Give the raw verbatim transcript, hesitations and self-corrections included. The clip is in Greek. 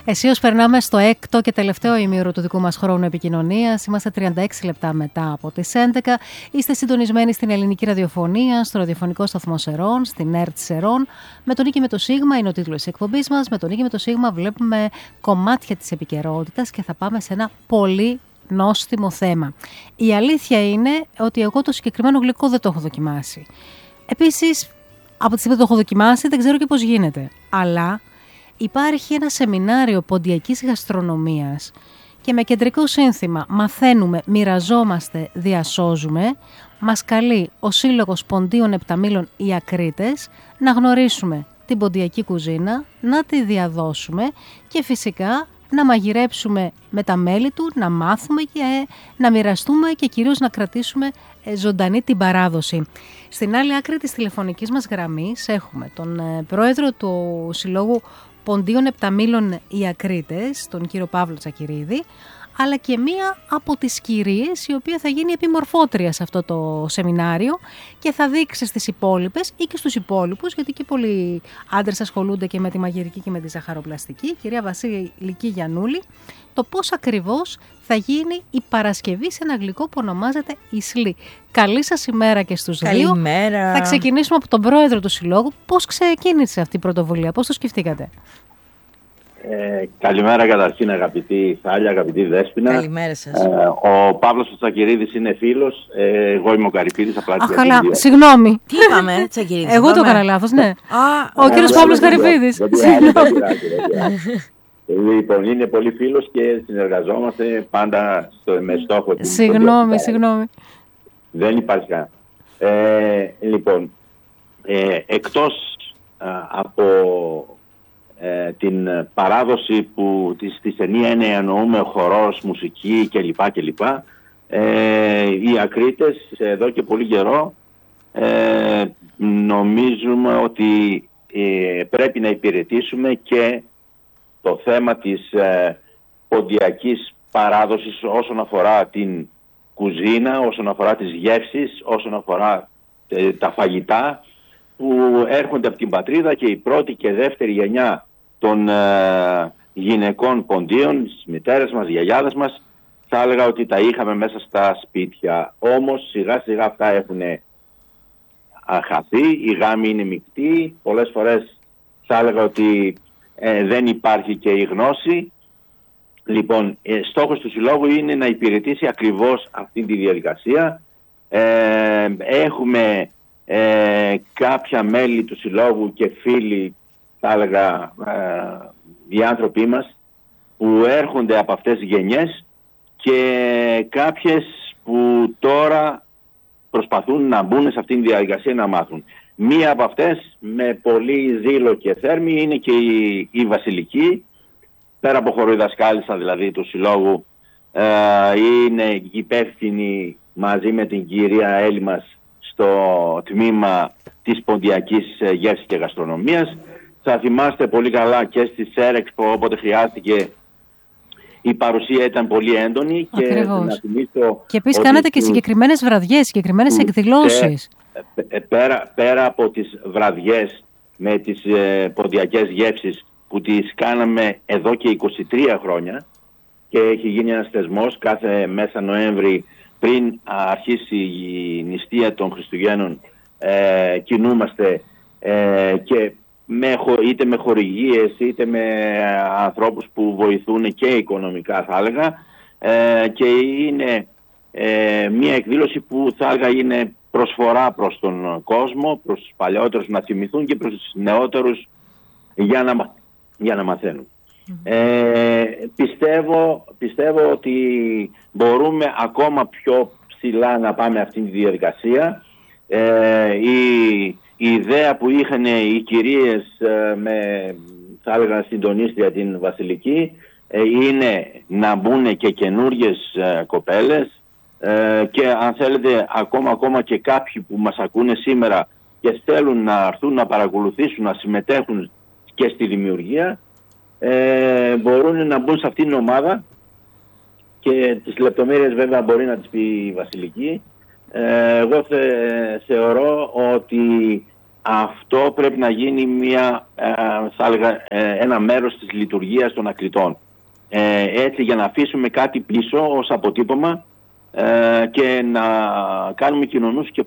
Αισίως περνάμε στο έκτο και τελευταίο ημίωρο του δικού μας χρόνου επικοινωνίας. Είμαστε τριάντα έξι λεπτά μετά από τις έντεκα. Είστε συντονισμένοι στην ελληνική ραδιοφωνία, στο ραδιοφωνικό σταθμό Σερών, στην ΕΡΤ Σερών. Με τον Νίκη με το Σίγμα είναι ο τίτλος της εκπομπής μας. Με τον Νίκη με το Σίγμα βλέπουμε κομμάτια της επικαιρότητας και θα πάμε σε ένα πολύ νόστιμο θέμα. Η αλήθεια είναι ότι εγώ το συγκεκριμένο γλυκό δεν το έχω δοκιμάσει. Επίσης, από τη στιγμή που το έχω δοκιμάσει δεν ξέρω και πώς γίνεται. Αλλά υπάρχει ένα σεμινάριο ποντιακής γαστρονομίας και με κεντρικό σύνθημα «Μαθαίνουμε, μοιραζόμαστε, διασώζουμε» μας καλεί ο Σύλλογος Ποντίων Επταμήλων οι Ακρίτες να γνωρίσουμε την ποντιακή κουζίνα, να τη διαδώσουμε και φυσικά να μαγειρέψουμε με τα μέλη του, να μάθουμε και να μοιραστούμε και κυρίως να κρατήσουμε ζωντανή την παράδοση. Στην άλλη άκρη της τηλεφωνικής μας γραμμής έχουμε τον πρόεδρο του Συλλόγου Ποντίων Επταμήλων οι Ακρίτες, τον κύριο Παύλο Τσακυρίδη, αλλά και μία από τις κυρίες η οποία θα γίνει επιμορφώτρια σε αυτό το σεμινάριο και θα δείξει στις υπόλοιπες ή και στους υπόλοιπους, γιατί και πολλοί άντρες ασχολούνται και με τη μαγειρική και με τη ζαχαροπλαστική, η κυρία Βασίλικη Γιαννούλη, το πώς ακριβώς θα γίνει η Παρασκευή σε ένα γλυκό που ονομάζεται Ισλή. Καλή σας ημέρα και στους δύο. Καλημέρα. Θα ξεκινήσουμε από τον πρόεδρο του Συλλόγου. Πώς ξεκίνησε αυτή η πρωτοβουλία, πώς το σκεφτήκατε? Ε, καλημέρα καταρχήν αγαπητή Θάλια, αγαπητή Δέσποινα. Καλημέρα σας. Ε, ο Παύλος Τσακυρίδης είναι φίλος, ε, εγώ είμαι ο Καρυπίδης. Απλά Αχ, καλά, συγγνώμη. Τι είπαμε, Τσακυρίδης? Εγώ το έκανα λάθος, ναι. Α, ο κύριος ε, Παύλος δεν Καρυπίδης. δεν πειράζει, δεν πειράζει, δεν πειράζει. Λοιπόν, είναι πολύ φίλος και συνεργαζόμαστε πάντα στο, με στόχο την Συγγνώμη, συγγνώμη. Δεν υπάρχει κανένα. Ε, λοιπόν, ε, εκτός α, από ε, την παράδοση που τη, στη στενή έννοια εννοούμε χορός, μουσική κλπ. κλπ. Ε, οι Ακρίτες εδώ και πολύ καιρό ε, νομίζουμε ότι ε, πρέπει να υπηρετήσουμε και το θέμα της ε, ποντιακής παράδοσης όσον αφορά την κουζίνα, όσον αφορά τις γεύσεις, όσον αφορά ε, τα φαγητά που έρχονται από την πατρίδα, και η πρώτη και δεύτερη γενιά των ε, γυναικών ποντίων, τις μητέρες μας, γιαγιάδες μας, θα έλεγα ότι τα είχαμε μέσα στα σπίτια. Όμως σιγά σιγά αυτά έχουν χαθεί, η γάμη είναι μεικτή, πολλές φορές θα έλεγα ότι ε, δεν υπάρχει και η γνώση. Λοιπόν, ε, στόχος του Συλλόγου είναι να υπηρετήσει ακριβώς αυτή τη διαδικασία. Ε, έχουμε ε, κάποια μέλη του Συλλόγου και φίλοι, θα έλεγα, ε, οι άνθρωποι μας, που έρχονται από αυτές τις γενιές και κάποιες που τώρα προσπαθούν να μπουν σε αυτήν τη διαδικασία να μάθουν. Μία από αυτές με πολύ ζήλο και θέρμη είναι και η, η Βασιλική. Πέρα από χοροδιδασκάλισσα δηλαδή του Συλλόγου, ε, είναι υπεύθυνη μαζί με την κυρία Έλλη μας στο τμήμα της ποντιακής γεύσης και γαστρονομίας. Θα θυμάστε πολύ καλά και στη Σέρεξπο, όποτε χρειάστηκε, η παρουσία ήταν πολύ έντονη. Και, να και επίσης κάνατε και συγκεκριμένες βραδιές, συγκεκριμένες εκδηλώσεις. Ε, πέρα, πέρα από τις βραδιές με τις ε, ποντιακές γεύσεις που τις κάναμε εδώ και είκοσι τρία χρόνια και έχει γίνει ένας θεσμός κάθε μέσα Νοέμβρη πριν αρχίσει η νηστεία των Χριστουγέννων, ε, κινούμαστε ε, και με, είτε με χορηγίες είτε με ανθρώπους που βοηθούν και οικονομικά, θα έλεγα, ε, και είναι ε, μια εκδήλωση που θα έλεγα είναι προσφορά προς τον κόσμο, προς τους παλαιότερους να θυμηθούν και προς τους νεότερους για να, για να μαθαίνουν. Mm-hmm. Ε, πιστεύω, πιστεύω ότι μπορούμε ακόμα πιο ψηλά να πάμε αυτήν τη διαδικασία. Ε, η, η ιδέα που είχαν οι κυρίες ε, με, θα έλεγα, συντονίστρια την Βασιλική, ε, είναι να μπουν και καινούργιες ε, κοπέλες, ε, και αν θέλετε ακόμα, ακόμα και κάποιοι που μας ακούνε σήμερα και θέλουν να έρθουν να παρακολουθήσουν, να συμμετέχουν και στη δημιουργία, ε, μπορούν να μπουν σε αυτήν την ομάδα, και τις λεπτομέρειες βέβαια μπορεί να τις πει η Βασιλική. Ε, εγώ θε, θεωρώ ότι αυτό πρέπει να γίνει μια, ε, θα έλεγα, ε, ένα μέρος της λειτουργίας των ακριτών. Ε, έτσι, για να αφήσουμε κάτι πίσω ως αποτύπωμα ε, και να κάνουμε κοινωνούς και